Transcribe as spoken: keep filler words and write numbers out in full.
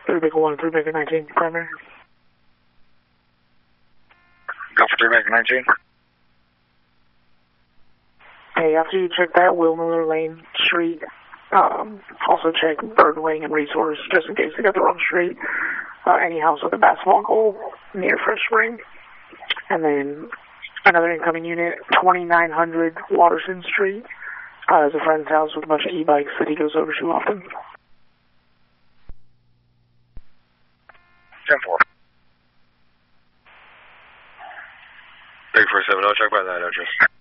three Baker one, three Baker nineteen, primary. Go for three Baker nineteen. Hey, after you check that, Will Miller Lane Street, um, also check Bird Wing and Resource, just in case they got the wrong street. Uh, any house with a basketball goal near Fresh Spring. And then another incoming unit, twenty-nine hundred Waterson Street. Uh, there's a friend's house with a bunch of e-bikes that he goes over too often. ten four. three four seven, I'll check by that address.